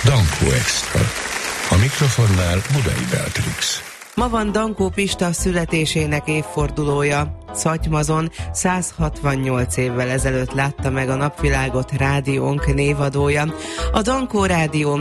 Dankó Extra. A mikrofonnál Budai Beatrix. Ma van Dankó Pista születésének évfordulója. Szatymazon 168 évvel ezelőtt látta meg a napvilágot rádiónk névadója. A Dankó Rádió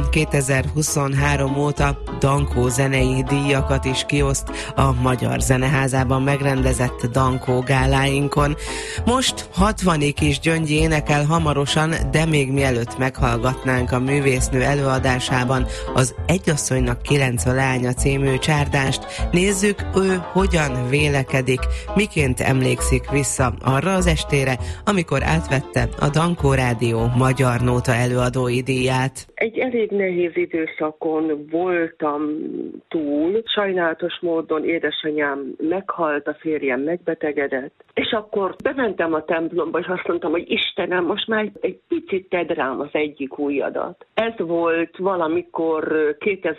2023 óta Dankó zenei díjakat is kioszt a Magyar Zeneházában megrendezett Dankó gáláinkon. Most 60 Kis Gyöngyi énekel hamarosan, de még mielőtt meghallgatnánk a művésznő előadásában az Egyasszonynak 9 a leánya című csárdást, nézzük, ő hogyan vélekedik, miként emlékszik vissza arra az estére, amikor átvette a Dankó Rádió Magyar Nóta előadói díját. Egy elég nehéz időszakon voltam túl. Sajnálatos módon édesanyám meghalt, a férjem megbetegedett, és akkor bementem a templomba, és azt mondtam, hogy Istenem, most már egy picit tedd rám az egyik ujjadat. Ez volt valamikor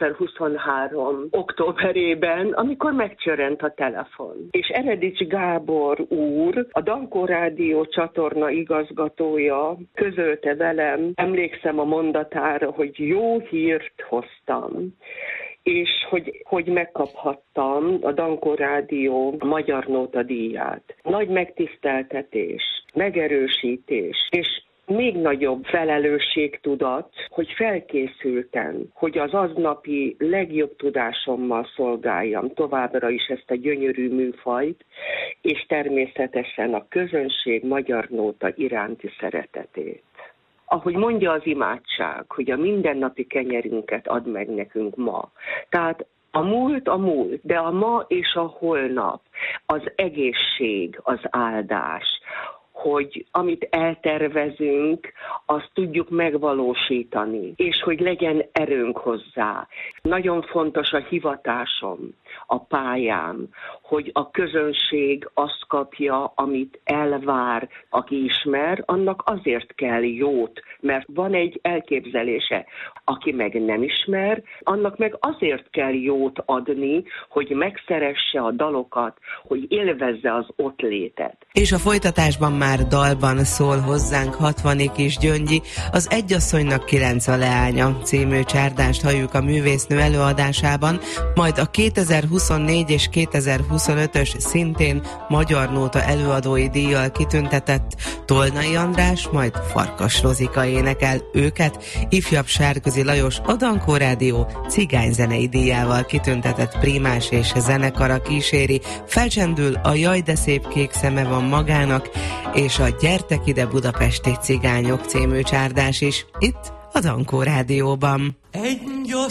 2023. októberében, amikor megcsörrent a telefon. És Eredics Gábor úr, a Dankó Rádió csatorna igazgatója közölte velem, emlékszem a mondatára, hogy jó hírt hoztam, és hogy megkaphattam a Dankó Rádió Magyar Nóta díját. Nagy megtiszteltetés, megerősítés, és még nagyobb felelősségtudat, hogy felkészültem, hogy az aznapi legjobb tudásommal szolgáljam továbbra is ezt a gyönyörű műfajt, és természetesen a közönség magyar nóta iránti szeretetét. Ahogy mondja az imádság, hogy a mindennapi kenyerünket add meg nekünk ma. Tehát a múlt, de a ma és a holnap, az egészség, az áldás, hogy amit eltervezünk, azt tudjuk megvalósítani, és hogy legyen erőnk hozzá. Nagyon fontos a hivatásom, a pályám, hogy a közönség azt kapja, amit elvár, aki ismer, annak azért kell jót, mert van egy elképzelése. Aki meg nem ismer, annak meg azért kell jót adni, hogy megszeresse a dalokat, hogy élvezze az ott létet. És a folytatásban már dalban szól hozzánk 60 Kis Gyöngyi, az Egyasszonynak 9 a leánya című csárdást halljuk a művésznő előadásában, majd a 2024 és 2025-ös szintén Magyar Nóta előadói díjjal kitüntetett Tolnai András, majd Farkas Rozika énekel, őket ifjabb Sárközi Lajos, a Dankó Rádió cigányzenei díjával kitüntetett primás és zenekara kíséri, felcsendül a Jaj de szép kék szeme van magának, és a Gyertek ide Budapesti Cigányok című csárdás is, itt a Dankó Rádióban. Egy